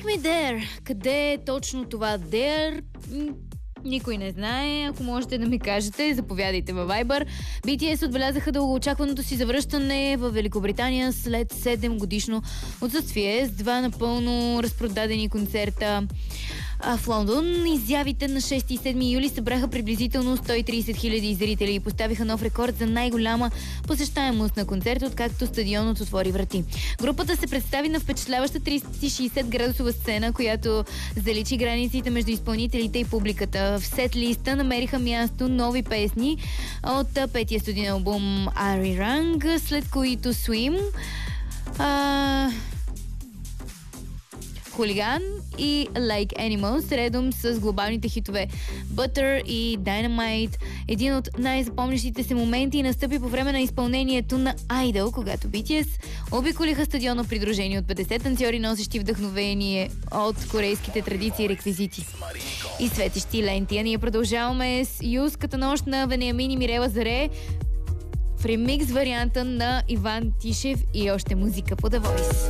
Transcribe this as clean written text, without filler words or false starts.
Take Me There. Къде е точно това There? Никой не знае. Ако можете да ми кажете, заповядайте във Viber. BTS отбелязаха дългоочакваното си завръщане в Великобритания след 7 годишно отсъствие с 2 напълно разпродадени концерта в Лондон. Изявите на 6 и 7 юли събраха приблизително 130 хиляди зрители и поставиха нов рекорд за най-голяма посещаемост на концерт, откакто стадионът отвори врати. Групата се представи на впечатляваща 360 градусова сцена, която заличи границите между изпълнителите и публиката. В сет-листа намериха място нови песни от петия студийен албум Ari Rang, след които Swim, Хулиган и Like Animals, редом с глобалните хитове Butter и Dynamite. Един от най-запомнящите се моменти настъпи по време на изпълнението на Idol, когато BTS обиколиха стадиона придружени от 50 танцори, носещи вдъхновение от корейските традиции и реквизити и светещи ленти. А ние продължаваме с Юската нощ на Вениамин и Мирела Заре в ремикс варианта на Иван Тишев и още музика по The Voice.